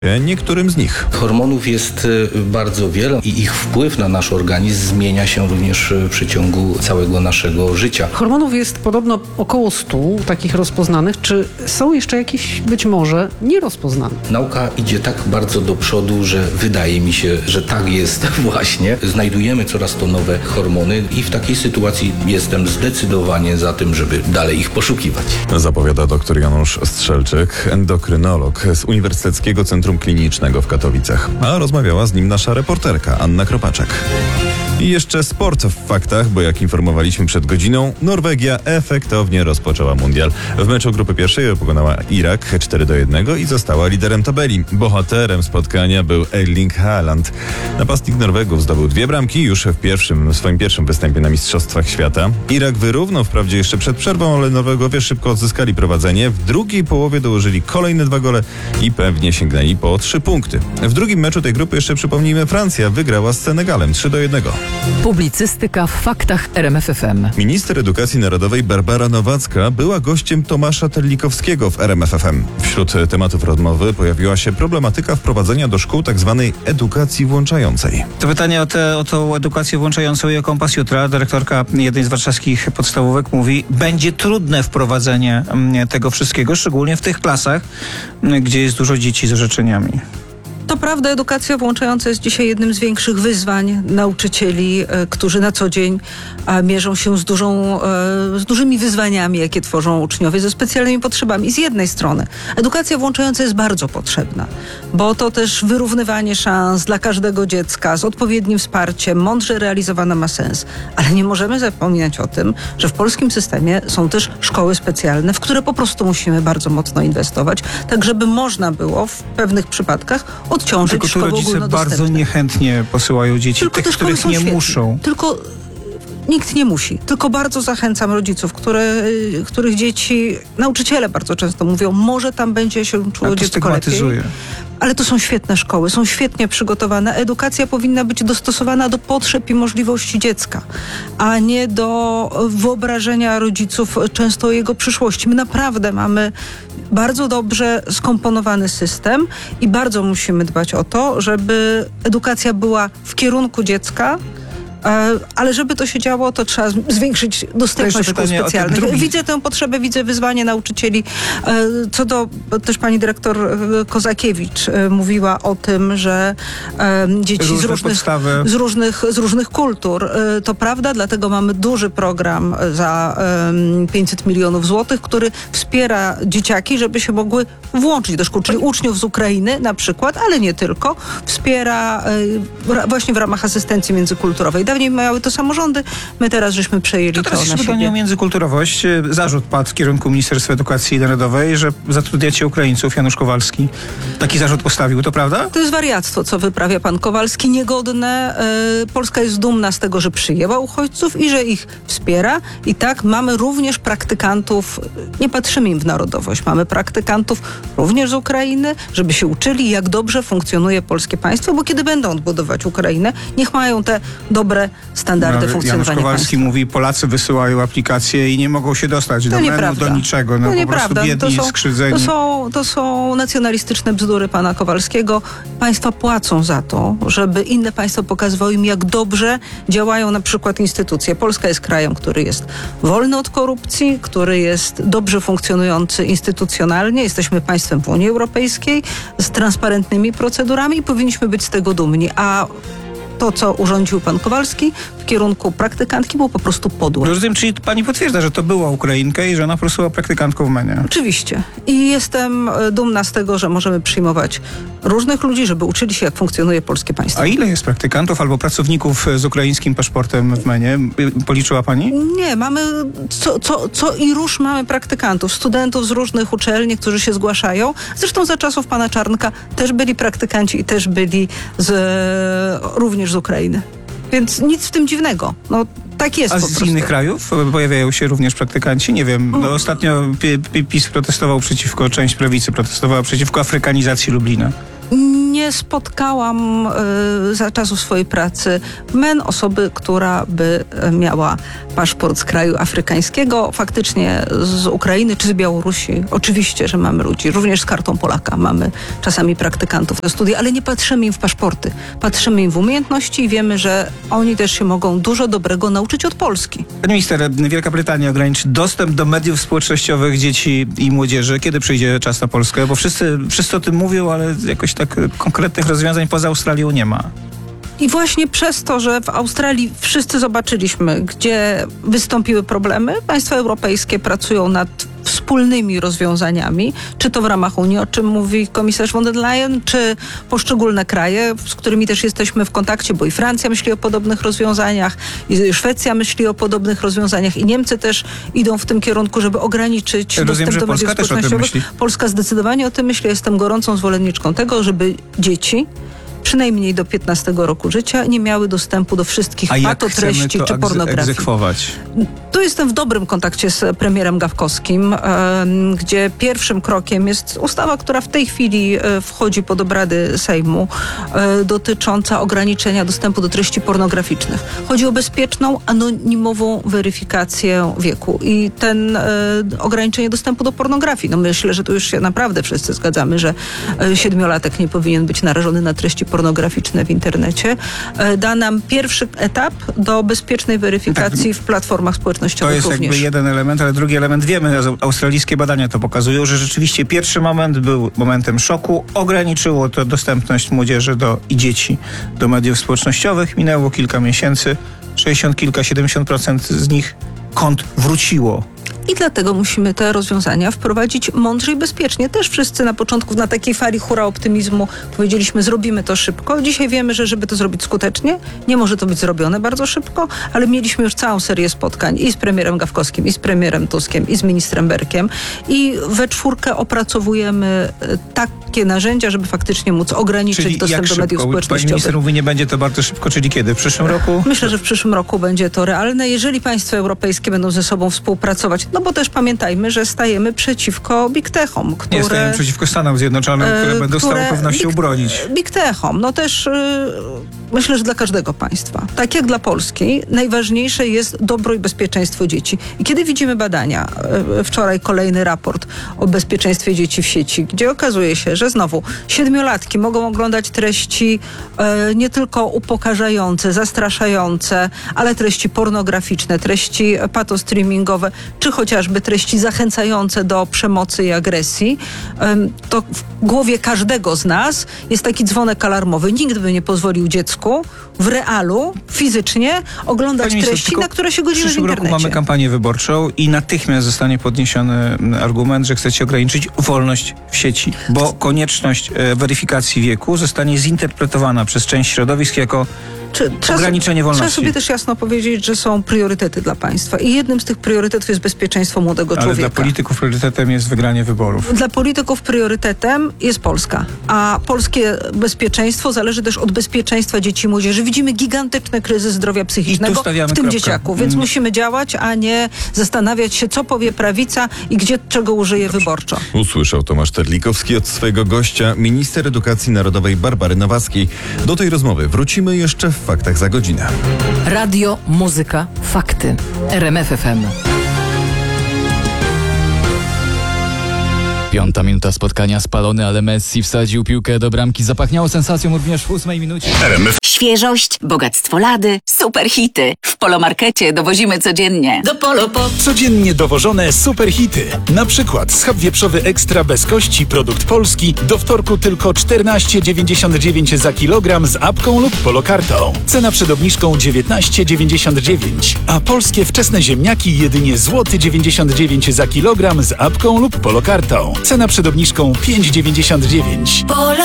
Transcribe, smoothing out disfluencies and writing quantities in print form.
niektórym z nich. Hormonów jest bardzo wiele i ich wpływ na nasz organizm zmienia się również w przeciągu całego naszego życia. Hormonów jest podobno około 100 takich rozpoznanych. Czy są jeszcze jakieś być może nierozpoznane? Nauka idzie tak bardzo do przodu, że wydaje mi się, że tak jest właśnie. Znajdujemy coraz to nowe hormony i w takiej sytuacji jestem zdecydowanie za tym, żeby dalej ich poszukiwać. Zapowiada dr Janusz Strzelczyk, endokrynolog z Uniwersyteckiego Centrum Klinicznego w Katowicach. A rozmawiała z nim nasza reporterka Anna Kropaczek. I jeszcze sport w faktach, bo jak informowaliśmy przed godziną, Norwegia efektownie rozpoczęła mundial. W meczu grupy pierwszej pokonała Irak 4-1 i została liderem tabeli. Bohaterem spotkania był Erling Haaland. Napastnik Norwegów zdobył 2 bramki już w swoim pierwszym występie na Mistrzostwach Świata. Irak wyrównał wprawdzie jeszcze przed przerwą, ale Norwegowie szybko odzyskali prowadzenie. W drugiej połowie dołożyli kolejne 2 gole i pewnie sięgnęli po 3 punkty. W drugim meczu tej grupy jeszcze przypomnijmy, Francja wygrała z Senegalem 3-1. Publicystyka w faktach RMF FM. Minister Edukacji Narodowej Barbara Nowacka była gościem Tomasza Terlikowskiego w RMF FM. Wśród tematów rozmowy pojawiła się problematyka wprowadzenia do szkół tzw. edukacji włączającej. To pytanie o tą edukację włączającą i o kompas jutra. Dyrektorka jednej z warszawskich podstawówek mówi, będzie trudne wprowadzenie tego wszystkiego, szczególnie w tych klasach, gdzie jest dużo dzieci z orzeczeniami. To prawda, edukacja włączająca jest dzisiaj jednym z większych wyzwań nauczycieli, którzy na co dzień mierzą się z dużymi wyzwaniami, jakie tworzą uczniowie ze specjalnymi potrzebami. Z jednej strony edukacja włączająca jest bardzo potrzebna, bo to też wyrównywanie szans dla każdego dziecka z odpowiednim wsparciem, mądrze realizowana ma sens. Ale nie możemy zapominać o tym, że w polskim systemie są też szkoły specjalne, w które po prostu musimy bardzo mocno inwestować, tak żeby można było w pewnych przypadkach odciążyć tylko szkoły rodzice ogólnodostępne. bardzo niechętnie posyłają dzieci, Tylko tych, te szkoły których są nie świetne. muszą. Tylko nikt nie musi. Tylko bardzo zachęcam rodziców, których dzieci, nauczyciele bardzo często mówią, może tam będzie się czuło to dziecko lepiej. stygmatyzuje. Ale to są świetne szkoły, są świetnie przygotowane. Edukacja powinna być dostosowana do potrzeb i możliwości dziecka, a nie do wyobrażenia rodziców często o jego przyszłości. My naprawdę mamy bardzo dobrze skomponowany system i bardzo musimy dbać o to, żeby edukacja była w kierunku dziecka, ale żeby to się działo, to trzeba zwiększyć dostępność szkół specjalnych. Widzę tę potrzebę, widzę wyzwanie nauczycieli. Co do, też pani dyrektor Kozakiewicz mówiła o tym, że dzieci z różnych kultur. To prawda, dlatego mamy duży program za 500 milionów złotych, który wspiera dzieciaki, żeby się mogły włączyć do szkół, czyli uczniów z Ukrainy na przykład, ale nie tylko. Wspiera właśnie w ramach asystencji międzykulturowej. Dawniej miały to samorządy, my teraz żeśmy przejęli to na siebie. Teraz pytanie o międzykulturowość. Zarzut padł w kierunku Ministerstwa Edukacji Narodowej, że zatrudniacie Ukraińców. Janusz Kowalski taki zarzut postawił, to prawda? To jest wariactwo, co wyprawia pan Kowalski, niegodne. Polska jest dumna z tego, że przyjęła uchodźców i że ich wspiera. I tak mamy również praktykantów, nie patrzymy im w narodowość, mamy praktykantów również z Ukrainy, żeby się uczyli, jak dobrze funkcjonuje polskie państwo, bo kiedy będą odbudować Ukrainę, niech mają te dobre standardy funkcjonowania Janusz Kowalski państwa. mówi, Polacy wysyłają aplikacje i nie mogą się dostać do menu, do niczego. To po nieprawda. prostu biedni, skrzywdzeni. To są nacjonalistyczne bzdury pana Kowalskiego. Państwa płacą za to, żeby inne państwa pokazywały im, jak dobrze działają na przykład instytucje. Polska jest krajem, który jest wolny od korupcji, który jest dobrze funkcjonujący instytucjonalnie. Jesteśmy państwem w Unii Europejskiej z transparentnymi procedurami i powinniśmy być z tego dumni. A to, co urządził pan Kowalski w kierunku praktykantki, było po prostu podłe. Rozumiem, czyli pani potwierdza, że to była Ukrainka i że ona po prostu była praktykantką w MEN-ie. Oczywiście. I jestem dumna z tego, że możemy przyjmować różnych ludzi, żeby uczyli się, jak funkcjonuje polskie państwo. A ile jest praktykantów albo pracowników z ukraińskim paszportem w MEN-ie? Policzyła pani? Nie, mamy co i róż mamy praktykantów, studentów z różnych uczelni, którzy się zgłaszają. Zresztą za czasów pana Czarnka też byli praktykanci i też byli również z Ukrainy. Więc nic w tym dziwnego. No, tak jest. A po z prostu. innych krajów pojawiają się również praktykanci? Nie wiem. No, ostatnio PiS protestował przeciwko, część prawicy protestowała przeciwko afrykanizacji Lublina. nie spotkałam za czasów swojej pracy osoby, która by miała paszport z kraju afrykańskiego, faktycznie z Ukrainy czy z Białorusi. Oczywiście, że mamy ludzi, również z kartą Polaka. Mamy czasami praktykantów do studia, ale nie patrzymy im w paszporty. Patrzymy im w umiejętności i wiemy, że oni też się mogą dużo dobrego nauczyć od Polski. Pani minister, Wielka Brytania ograniczy dostęp do mediów społecznościowych dzieci i młodzieży. Kiedy przyjdzie czas na Polskę? Bo wszyscy o tym mówią, ale jakoś tak konkretnych rozwiązań poza Australią nie ma. I właśnie przez to, że w Australii wszyscy zobaczyliśmy, gdzie wystąpiły problemy, państwa europejskie pracują nad wspólnymi rozwiązaniami, czy to w ramach Unii, o czym mówi komisarz von der Leyen, czy poszczególne kraje, z którymi też jesteśmy w kontakcie, bo i Francja myśli o podobnych rozwiązaniach, i Szwecja myśli o podobnych rozwiązaniach, i Niemcy też idą w tym kierunku, żeby ograniczyć dostęp do mediów społecznościowych. Polska zdecydowanie o tym myśli. Jestem gorącą zwolenniczką tego, żeby dzieci przynajmniej do 15 roku życia nie miały dostępu do wszystkich patotreści czy pornografii. Egzekwować? Tu jestem w dobrym kontakcie z premierem Gawkowskim, gdzie pierwszym krokiem jest ustawa, która w tej chwili wchodzi pod obrady Sejmu, dotycząca ograniczenia dostępu do treści pornograficznych. Chodzi o bezpieczną, anonimową weryfikację wieku i ograniczenie dostępu do pornografii. No myślę, że tu już się naprawdę wszyscy zgadzamy, że 7-latek nie powinien być narażony na treści pornograficzne w internecie. Da nam pierwszy etap do bezpiecznej weryfikacji w platformach społecznościowych również. To jest jakby jeden element, ale drugi element wiemy, australijskie badania to pokazują, że rzeczywiście pierwszy moment był momentem szoku, ograniczyło to dostępność młodzieży i dzieci do mediów społecznościowych. Minęło kilka miesięcy, 60 kilka, 70% z nich kont wróciło. I dlatego musimy te rozwiązania wprowadzić mądrze i bezpiecznie. Też wszyscy na początku na takiej fali hura optymizmu powiedzieliśmy, zrobimy to szybko. Dzisiaj wiemy, że żeby to zrobić skutecznie, nie może to być zrobione bardzo szybko, ale mieliśmy już całą serię spotkań i z premierem Gawkowskim, i z premierem Tuskiem, i z ministrem Berkiem. I we czwórkę opracowujemy takie narzędzia, żeby faktycznie móc ograniczyć dostęp do mediów społecznościowych. Pani minister mówi, nie będzie to bardzo szybko, czyli kiedy? W przyszłym roku? Myślę, że w przyszłym roku będzie to realne. Jeżeli państwa europejskie będą ze sobą współpracować, no bo też pamiętajmy, że stajemy przeciwko Big Techom, które... Nie stajemy przeciwko Stanom Zjednoczonym, które będą z całą pewnością bronić. Big Techom, no też myślę, że dla każdego państwa, tak jak dla Polski, najważniejsze jest dobro i bezpieczeństwo dzieci. I kiedy widzimy badania, wczoraj kolejny raport o bezpieczeństwie dzieci w sieci, gdzie okazuje się, że znowu 7-latki mogą oglądać treści nie tylko upokarzające, zastraszające, ale treści pornograficzne, treści patostreamingowe, czy chociażby treści zachęcające do przemocy i agresji, to w głowie każdego z nas jest taki dzwonek alarmowy. Nikt by nie pozwolił dziecku w realu, fizycznie oglądać treści, na które się godzimy w internecie. W przyszłym roku mamy kampanię wyborczą i natychmiast zostanie podniesiony argument, że chcecie ograniczyć wolność w sieci, bo konieczność weryfikacji wieku zostanie zinterpretowana przez część środowisk jako ograniczenie wolności. Trzeba sobie też jasno powiedzieć, że są priorytety dla państwa i jednym z tych priorytetów jest bezpieczeństwo młodego człowieka. Ale dla polityków priorytetem jest wygranie wyborów. Dla polityków priorytetem jest Polska, a polskie bezpieczeństwo zależy też od bezpieczeństwa dzieci i młodzieży. Widzimy gigantyczny kryzys zdrowia psychicznego w tym dzieciaku, więc musimy działać, a nie zastanawiać się, co powie prawica i gdzie czego użyje wyborczo. Usłyszał Tomasz Terlikowski od swojego gościa, minister edukacji narodowej Barbary Nowackiej. Do tej rozmowy wrócimy jeszcze w Faktach za godzinę. Radio, muzyka, fakty. RMF FM. 5. minuta spotkania, spalony, ale Messi wsadził piłkę do bramki. Zapachniało sensacją również w 8 minucie. Świeżość, bogactwo lady, super hity. W Polomarkecie dowozimy codziennie. Do Polopop. Codziennie dowożone super hity. Na przykład schab wieprzowy ekstra bez kości, produkt polski. Do wtorku tylko 14,99 za kilogram z apką lub polokartą. Cena przed obniżką 19,99. A polskie wczesne ziemniaki jedynie złoty 99 za kilogram z apką lub polokartą. Cena przed obniżką 5,99.